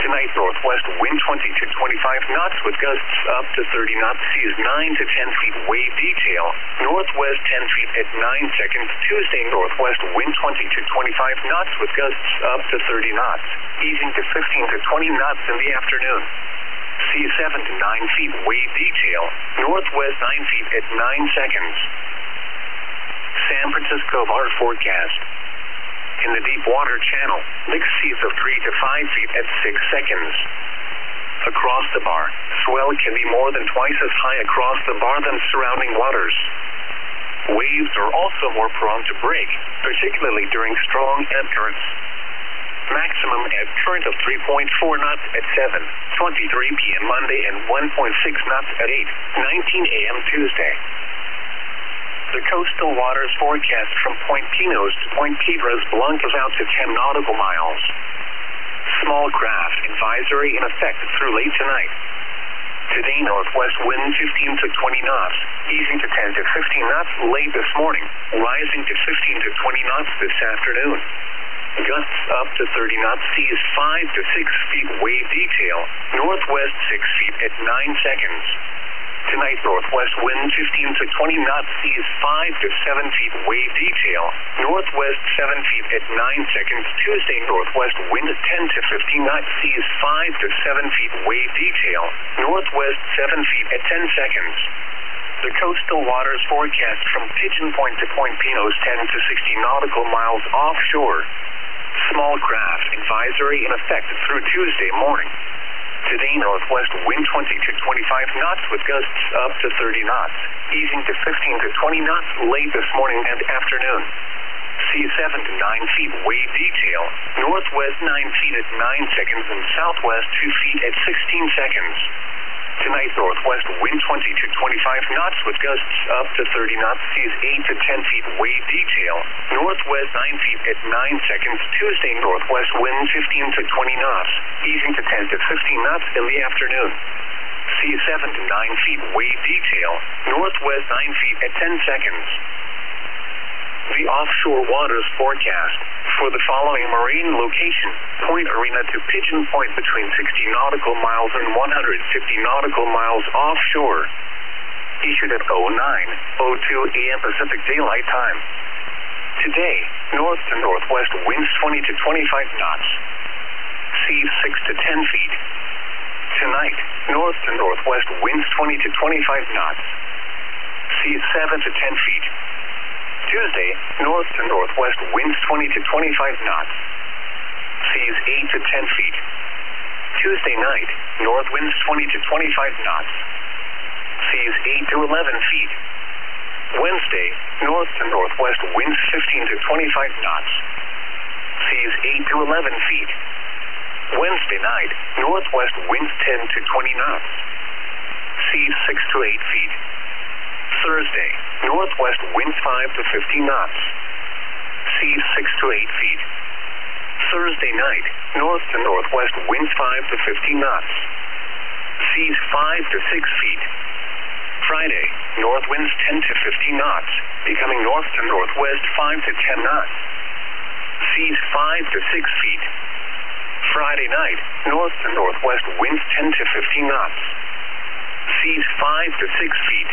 Tonight, northwest wind 20 to 25 knots with gusts up to 30 knots. Seas 9 to 10 feet. Wave detail, northwest 10 feet at 9 seconds. Tuesday, northwest wind 20 to 25 knots with gusts up to 30 knots. Easing to 15 to 20 knots in the afternoon. Seas 7 to 9 feet. Wave detail, northwest 9 feet at 9 seconds. San Francisco Bar forecast. In the deep water channel, mixed seas of 3 to 5 feet at 6 seconds. Across the bar, swell can be more than twice as high across the bar than surrounding waters. Waves are also more prone to break, particularly during strong ebb currents. Maximum ebb current of 3.4 knots at 7:23 p.m. Monday and 1.6 knots at 8:19 a.m. Tuesday. The coastal waters forecast from Point Pinos to Point Piedras Blancas out to 10 nautical miles. Small craft advisory in effect through late tonight. Today, northwest wind 15 to 20 knots, easing to 10 to 15 knots late this morning, rising to 15 to 20 knots this afternoon. Gusts up to 30 knots, seas 5 to 6 feet. Wave detail, northwest 6 feet at 9 seconds. Tonight, northwest wind 15 to 20 knots, seas 5 to 7 feet. Wave detail, northwest 7 feet at 9 seconds. Tuesday, northwest wind 10 to 15 knots, seas 5 to 7 feet. Wave detail, northwest 7 feet at 10 seconds. The coastal waters forecast from Pigeon Point to Point Pinos 10 to 60 nautical miles offshore. Small craft advisory in effect through Tuesday morning. Today, northwest wind 20 to 25 knots with gusts up to 30 knots, easing to 15 to 20 knots late this morning and afternoon. Seas 7 to 9 feet. Wave detail, northwest 9 feet at 9 seconds and southwest 2 feet at 16 seconds. Tonight, northwest wind 20 to 25 knots with gusts up to 30 knots, seas 8 to 10 feet. Wave detail, northwest 9 feet at 9 seconds. Tuesday, northwest wind 15 to 20 knots, easing to 10 to 15 knots in the afternoon. Seas 7 to 9 feet. Wave detail, northwest 9 feet at 10 seconds. The offshore waters forecast for the following marine location: Point Arena to Pigeon Point between 60 nautical miles and 150 nautical miles offshore. Issued at 09:02 a.m. Pacific Daylight Time. Today, north to northwest winds 20 to 25 knots. Seas 6 to 10 feet. Tonight, north to northwest winds 20 to 25 knots. Seas 7 to 10 feet. Tuesday, north to northwest winds 20 to 25 knots. Seas 8 to 10 feet. Tuesday night, north winds 20 to 25 knots. Seas 8 to 11 feet. Wednesday, north to northwest winds 15 to 25 knots. Seas 8 to 11 feet. Wednesday night, northwest winds 10 to 20 knots. Seas 6 to 8 feet. Thursday, northwest winds 5 to 15 knots. Seas 6 to 8 feet. Thursday night, north to northwest winds 5 to 15 knots. Seas 5 to 6 feet. Friday, north winds 10 to 15 knots, becoming north to northwest 5 to 10 knots. Seas 5 to 6 feet. Friday night, north to northwest winds 10 to 15 knots. Seas 5 to 6 feet.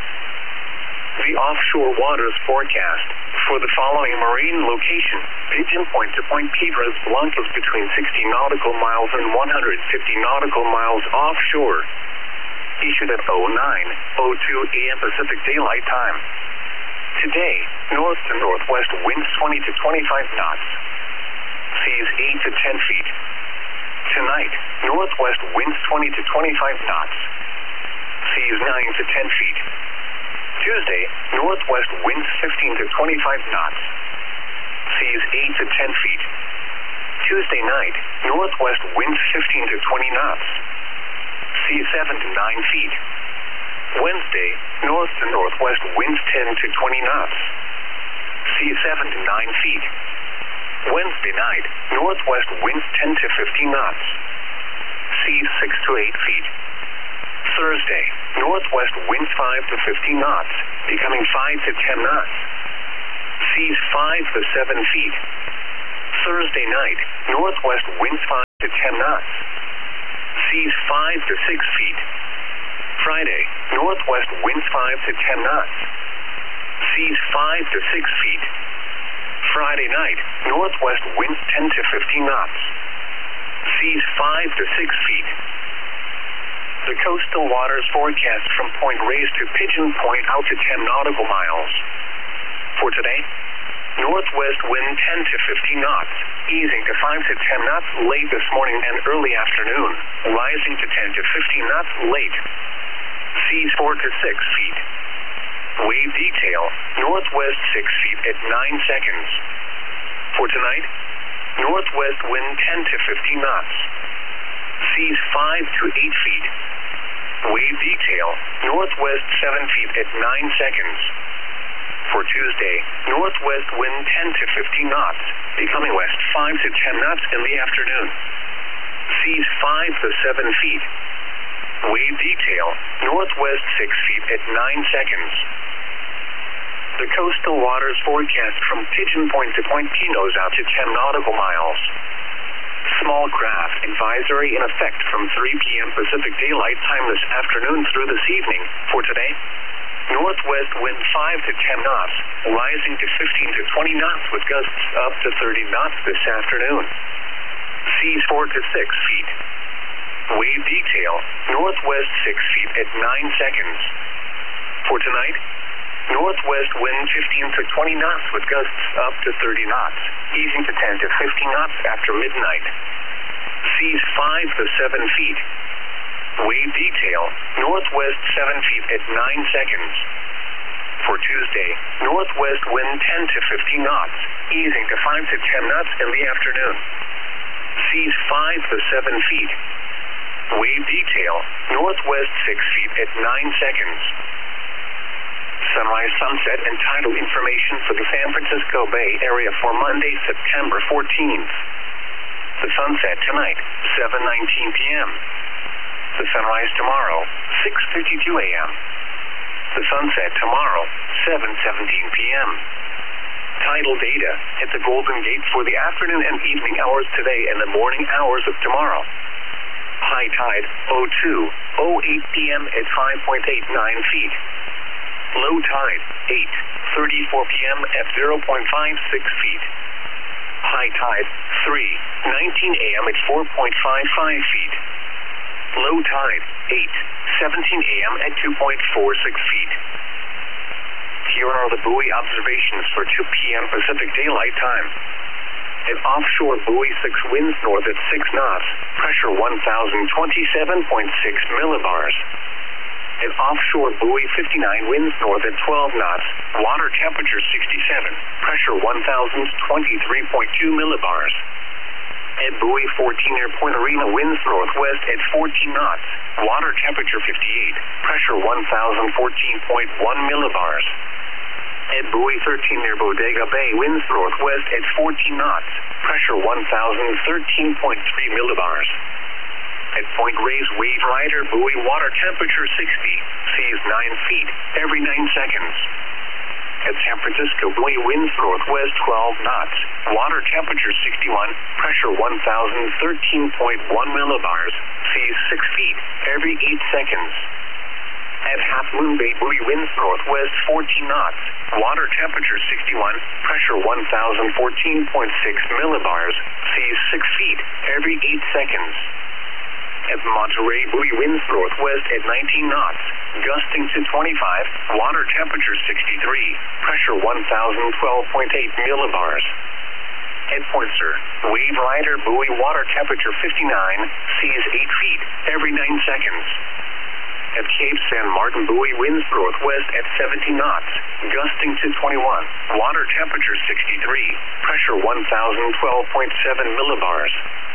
The offshore waters forecast for the following marine location: Pigeon Point to Point Piedras Blancas between 60 nautical miles and 150 nautical miles offshore. Issued at 09:02 a.m. Pacific Daylight Time. Today, north to northwest winds 20 to 25 knots. Seas 8 to 10 feet. Tonight, northwest winds 20 to 25 knots. Seas 9 to 10 feet. Tuesday, northwest winds 15 to 25 knots. Seas 8 to 10 feet. Tuesday night, northwest winds 15 to 20 knots. Seas 7 to 9 feet. Wednesday, north to northwest winds 10 to 20 knots. Seas 7 to 9 feet. Wednesday night, northwest winds 10 to 15 knots. Seas 6 to 8 feet. Thursday, northwest winds 5 to 15 knots, becoming 5 to 10 knots. Seas 5 to 7 feet. Thursday night, northwest winds 5 to 10 knots. seas 5 to 6 feet. Friday, northwest winds 5 to 10 knots. Seas 5 to 6 feet. Friday night, northwest winds 10 to 15 knots. Seas 5 to 6 feet. The coastal waters forecast from Point Reyes to Pigeon Point out to 10 nautical miles. For today, northwest wind 10 to 15 knots, easing to 5 to 10 knots late this morning and early afternoon, rising to 10 to 15 knots late. Seas 4 to 6 feet. Wave detail, northwest 6 feet at 9 seconds. For tonight, northwest wind 10 to 15 knots. Seas 5 to 8 feet. Wave detail, northwest 7 feet at 9 seconds. For Tuesday, northwest wind 10 to 15 knots, becoming west 5 to 10 knots in the afternoon. Seas 5 to 7 feet. Wave detail, northwest 6 feet at 9 seconds. The coastal waters forecast from Pigeon Point to Point Pinos out to 10 nautical miles. Small craft advisory in effect from 3 p.m. Pacific Daylight Time this afternoon through this evening. For today, northwest wind 5 to 10 knots, rising to 15 to 20 knots with gusts up to 30 knots this afternoon. Seas 4 to 6 feet. Wave detail, northwest 6 feet at 9 seconds. For tonight, northwest wind 15 to 20 knots with gusts up to 30 knots, easing to 10 to 15 knots after midnight. Seas 5 to 7 feet. Wave detail, northwest 7 feet at 9 seconds. For Tuesday, northwest wind 10 to 15 knots, easing to 5 to 10 knots in the afternoon. Seas 5 to 7 feet. Wave detail, northwest 6 feet at 9 seconds. Sunrise, sunset, and tidal information for the San Francisco Bay Area for Monday, September 14th. The sunset tonight, 7:19 p.m. The sunrise tomorrow, 6:52 a.m. The sunset tomorrow, 7:17 p.m. Tidal data at the Golden Gate for the afternoon and evening hours today and the morning hours of tomorrow. High tide, 02:08 p.m. at 5.89 feet. Low tide, 8:34 p.m. at 0.56 feet. High tide, 3:19 a.m. at 4.55 feet. Low tide, 8:17 a.m. at 2.46 feet. Here are the buoy observations for 2 p.m. Pacific Daylight Time. At offshore buoy 6 winds north at 6 knots, pressure 1,027.6 millibars. At offshore buoy 59 winds north at 12 knots, water temperature 67, pressure 1,023.2 millibars. At buoy 14 near Point Arena winds northwest at 14 knots, water temperature 58, pressure 1,014.1 millibars. At buoy 13 near Bodega Bay winds northwest at 14 knots, pressure 1,013.3 millibars. At Point Reyes Wave Rider buoy water temperature 60, seas 9 feet every 9 seconds. At San Francisco buoy winds northwest 12 knots, water temperature 61, pressure 1,013.1 millibars, seas 6 feet every 8 seconds. At Half Moon Bay buoy winds northwest 14 knots, water temperature 61, pressure 1,014.6 millibars, seas 6 feet every 8 seconds. At Monterey buoy winds northwest at 19 knots, gusting to 25, water temperature 63, pressure 1,012.8 millibars. At Point Sur, Wave Rider buoy water temperature 59, seas 8 feet every 9 seconds. At Cape San Martin buoy winds northwest at 17 knots, gusting to 21, water temperature 63, pressure 1,012.7 millibars.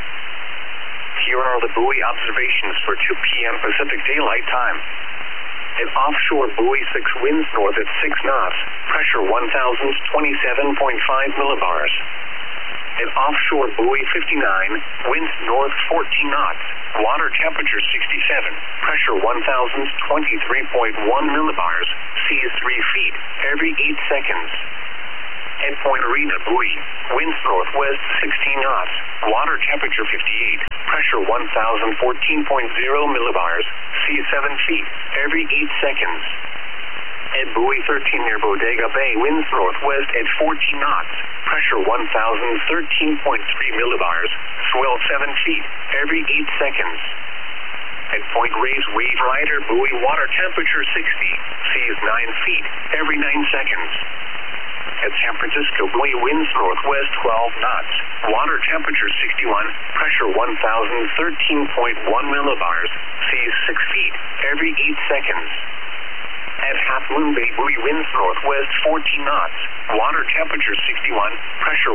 Here are the buoy observations for 2 p.m. Pacific Daylight Time. At offshore buoy 6 winds north at 6 knots, pressure 1,027.5 millibars. At offshore buoy 59, winds north 14 knots, water temperature 67, pressure 1,023.1 millibars, seas 3 feet every 8 seconds. At Point Arena buoy, winds northwest 16 knots, water temperature 58, pressure 1014.0 millibars, seas 7 feet, every 8 seconds. At buoy 13 near Bodega Bay, winds northwest at 14 knots, pressure 1013.3 millibars, swell 7 feet, every 8 seconds. At Point Reyes Wave Rider buoy, water temperature 60, seas 9 feet, every 9 seconds. At San Francisco buoy, winds northwest 12 knots, water temperature 61, pressure 1013.1 millibars, seas 6 feet, every 8 seconds. At Half Moon Bay buoy, winds northwest 14 knots, water temperature 61, pressure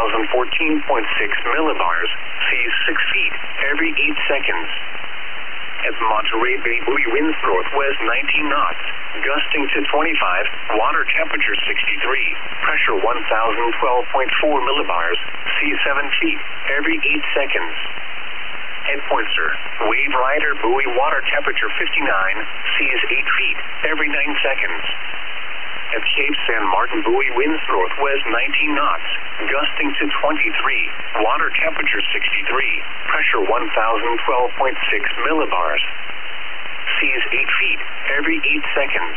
1014.6 millibars, seas 6 feet, every 8 seconds. At Monterey Bay buoy, winds northwest 19 knots, gusting to 25, water temperature 63, pressure 1012.4 millibars, seas 7 feet, every 8 seconds. At Point Sur, Wave Rider buoy, water temperature 59, seas 8 feet, every 9 seconds. At Cape San Martin buoy, winds northwest 19 knots, gusting to 23, water temperature 63, pressure 1012.6 millibars, seas 8 feet, every 8 seconds.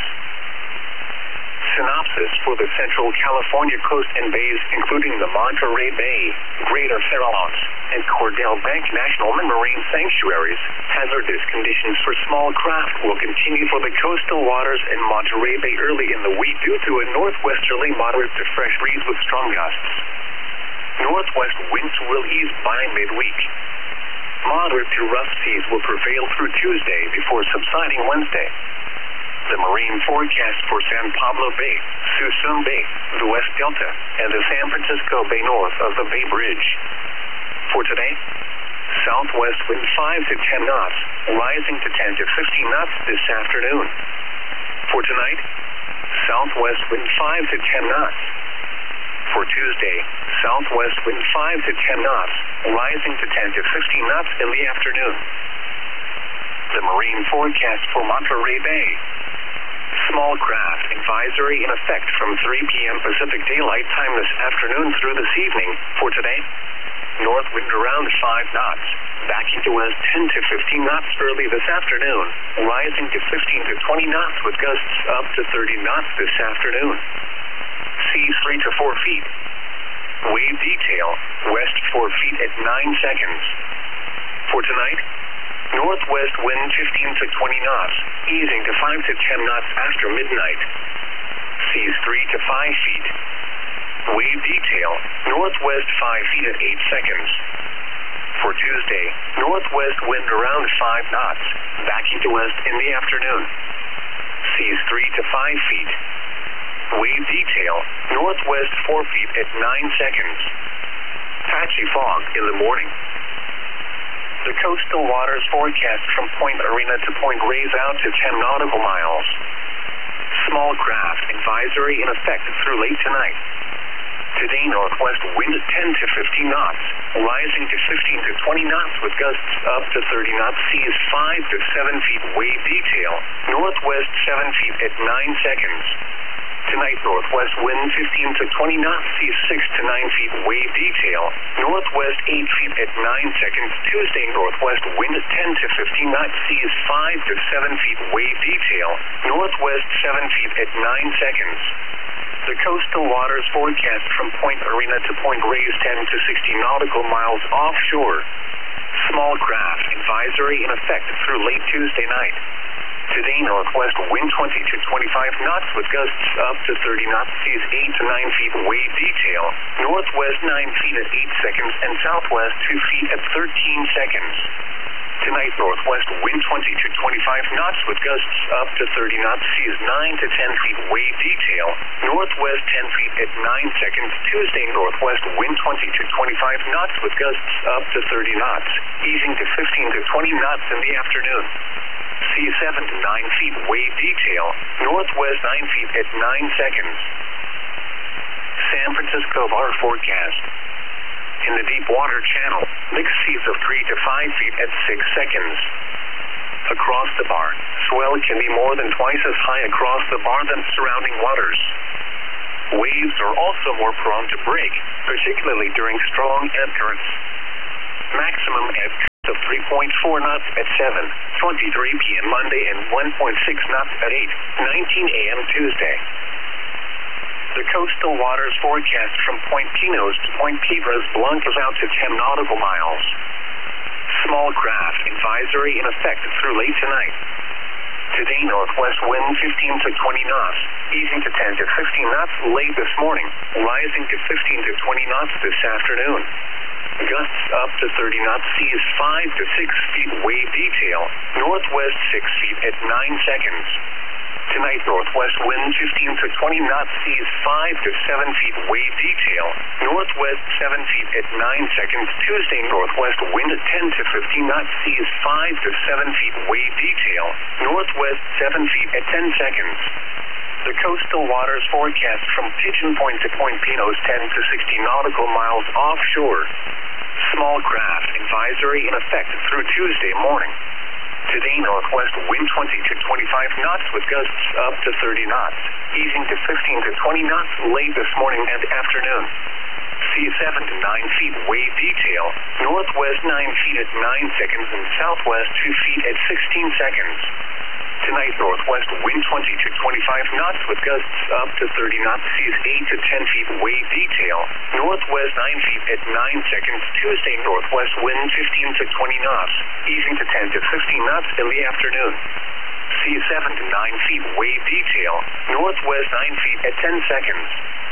Synopsis for the Central California coast and bays, including the Monterey Bay, Greater Farallones, and Cordell Bank National Marine Sanctuaries. Hazardous conditions for small craft will continue for the coastal waters in Monterey Bay early in the week due to a northwesterly moderate to fresh breeze with strong gusts. Northwest winds will ease by midweek. Moderate to rough seas will prevail through Tuesday before subsiding Wednesday. The marine forecast for San Pablo Bay, Suisun Bay, the West Delta, and the San Francisco Bay north of the Bay Bridge. For today, southwest wind 5 to 10 knots, rising to 10 to 15 knots this afternoon. For tonight, southwest wind 5 to 10 knots. For Tuesday, southwest wind 5 to 10 knots, rising to 10 to 15 knots in the afternoon. The marine forecast for Monterey Bay. Small craft advisory in effect from 3 p.m. Pacific Daylight Time this afternoon through this evening. For today, north wind around 5 knots, backing to west 10 to 15 knots early this afternoon, rising to 15 to 20 knots with gusts up to 30 knots this afternoon. Seas 3 to 4 feet. Wave detail, west 4 feet at 9 seconds. For tonight, northwest wind 15 to 20 knots, easing to 5 to 10 knots after midnight. Seas 3 to 5 feet. Wave detail, northwest 5 feet at 8 seconds. For Tuesday, northwest wind around 5 knots, backing to west in the afternoon. Seas 3 to 5 feet. Wave detail, northwest 4 feet at 9 seconds. Patchy fog in the morning. The coastal waters forecast from Point Arena to Point Reyes out to 10 nautical miles. Small craft advisory in effect through late tonight. Today, northwest wind 10 to 15 knots, rising to 15 to 20 knots with gusts up to 30 knots, seas 5 to 7 feet, wave detail, northwest 7 feet at 9 seconds. Tonight, northwest wind 15 to 20 knots, seas 6 to 9 feet, wave detail, northwest 8 feet at 9 seconds. Tuesday, northwest wind 10 to 15 knots, seas 5 to 7 feet, wave detail, northwest 7 feet at 9 seconds. The coastal waters forecast from Point Arena to Point Reyes 10 to 60 nautical miles offshore. Small craft advisory in effect through late Tuesday night. Today, northwest wind 20 to 25 knots with gusts up to 30 knots, seas 8 to 9 feet, wave detail, northwest 9 feet at 8 seconds, and southwest 2 feet at 13 seconds. Tonight, northwest wind 20 to 25 knots with gusts up to 30 knots, seas 9 to 10 feet, wave detail, northwest 10 feet at 9 seconds. Tuesday, northwest wind 20 to 25 knots with gusts up to 30 knots, easing to 15 to 20 knots in the afternoon. Seas 7 to 9 feet, wave detail, northwest 9 feet at 9 seconds. San Francisco bar forecast. In the deep water channel, mixed seas of 3 to 5 feet at 6 seconds. Across the bar, swell can be more than twice as high across the bar than surrounding waters. Waves are also more prone to break, particularly during strong ebb currents. Maximum ebb current of 3.4 knots at 7:23 p.m. Monday and 1.6 knots at 8:19 a.m. Tuesday. The coastal waters forecast from Point Pinos to Point Piedras Blancas out to 10 nautical miles. Small craft advisory in effect through late tonight. Today, northwest wind 15 to 20 knots, easing to 10 to 15 knots late this morning, rising to 15 to 20 knots this afternoon. Gusts up to 30 knots, seas 5 to 6 feet wave detail, northwest 6 feet at 9 seconds. Tonight, northwest wind 15 to 20 knots, seas 5 to 7 feet wave detail, northwest 7 feet at 9 seconds. Tuesday, northwest wind 10 to 15 knots, seas 5 to 7 feet wave detail, northwest 7 feet at 10 seconds. The coastal waters forecast from Pigeon Point to Point Pinos 10 to 60 nautical miles offshore. Small craft advisory in effect through Tuesday morning. Today, northwest wind 20 to 25 knots with gusts up to 30 knots, easing to 15 to 20 knots late this morning and afternoon. Sea 7 to 9 feet wave detail, northwest 9 feet at 9 seconds and southwest 2 feet at 16 seconds. Tonight, northwest wind 20 to 25 knots with gusts up to 30 knots, seas 8 to 10 feet wave detail, northwest 9 feet at 9 seconds. Tuesday, northwest wind 15 to 20 knots, easing to 10 to 15 knots in the afternoon. Sea 7 to 9 feet wave detail, northwest 9 feet at 10 seconds.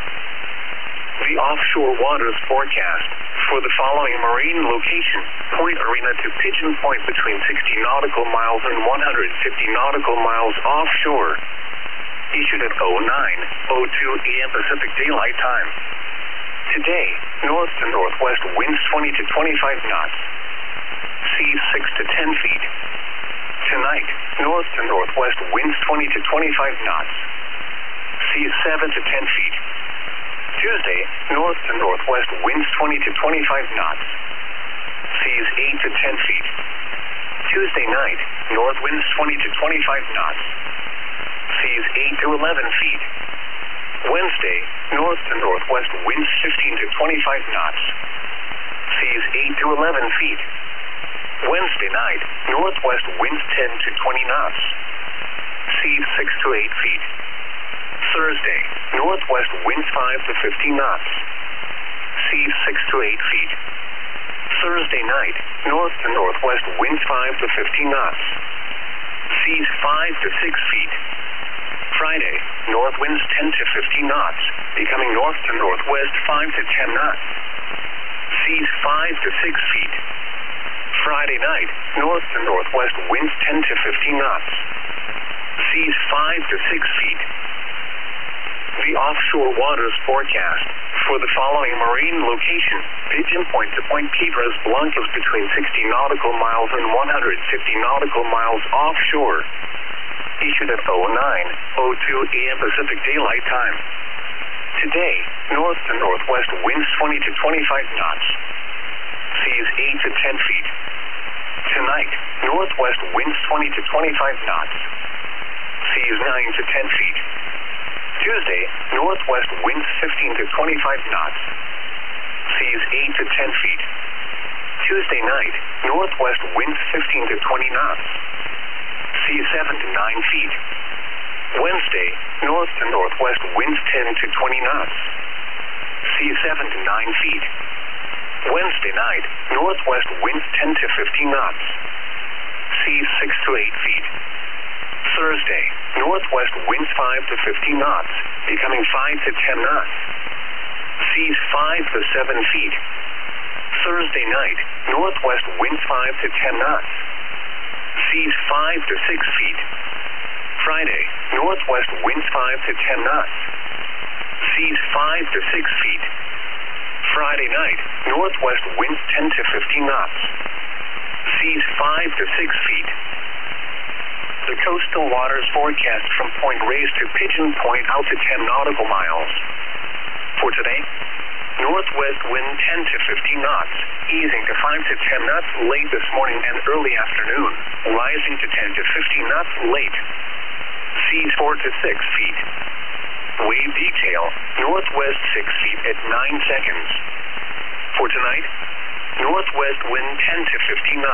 The offshore waters forecast for the following marine location: Point Arena to Pigeon Point between 60 nautical miles and 150 nautical miles offshore. Issued at 09:02 a.m. Pacific Daylight Time. Today, north to northwest winds 20 to 25 knots. Seas 6 to 10 feet. Tonight, north to northwest winds 20 to 25 knots. Seas 7 to 10 feet. Tuesday, north to northwest winds 20 to 25 knots. Seas 8 to 10 feet. Tuesday night, north winds 20 to 25 knots. Seas 8 to 11 feet. Wednesday, north to northwest winds 15 to 25 knots. Seas 8 to 11 feet. Wednesday night, northwest winds 10 to 20 knots. Seas 6 to 8 feet. Thursday, northwest winds 5 to 15 knots. Seas 6 to 8 feet. Thursday night, north to northwest winds 5 to 15 knots. Seas 5 to 6 feet. Friday, north winds 10 to 15 knots, becoming north to northwest 5 to 10 knots. Seas 5 to 6 feet. Friday night, north to northwest winds 10 to 15 knots. Seas 5 to 6 feet. The offshore waters forecast for the following marine location: Pigeon Point to Point Piedras Blancas between 60 nautical miles and 150 nautical miles offshore. Issued at 09:02 a.m. Pacific Daylight Time. Today, north to northwest winds 20 to 25 knots. Seas 8 to 10 feet. Tonight, northwest winds 20 to 25 knots. Seas 9 to 10 feet. Tuesday, northwest winds 15 to 25 knots. Seas 8 to 10 feet. Tuesday night, northwest winds 15 to 20 knots. Seas 7 to 9 feet. Wednesday, north to northwest winds 10 to 20 knots. Seas 7 to 9 feet. Wednesday night, northwest winds 10 to 15 knots. Seas 6 to 8 feet. Thursday, northwest winds 5 to 15 knots, becoming 5 to 10 knots. Seas 5 to 7 feet. Thursday night, northwest winds 5 to 10 knots. Seas 5 to 6 feet. Friday, northwest winds 5 to 10 knots. Seas 5 to 6 feet. Friday night, northwest winds 10 to 15 knots. Seas 5 to 6 feet. The coastal waters forecast from Point Reyes to Pigeon Point out to 10 nautical miles. For today, northwest wind 10 to 15 knots, easing to 5 to 10 knots late this morning and early afternoon, rising to 10 to 15 knots late. Seas 4 to 6 feet. wave detail, northwest 6 feet at 9 seconds. For tonight, northwest wind 10 to 15 knots.